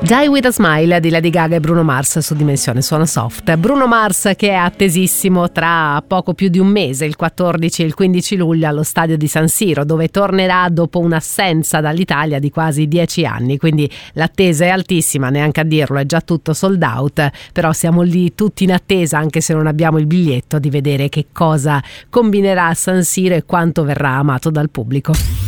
Die With A Smile di Lady Gaga e Bruno Mars su Dimensione Suono Soft. Bruno Mars che è attesissimo tra poco più di un mese, il 14 e il 15 luglio allo stadio di San Siro, dove tornerà dopo un'assenza dall'Italia di quasi 10 anni, quindi l'attesa è altissima, neanche a dirlo, è già tutto sold out, però siamo lì tutti in attesa, anche se non abbiamo il biglietto, di vedere che cosa combinerà a San Siro e quanto verrà amato dal pubblico.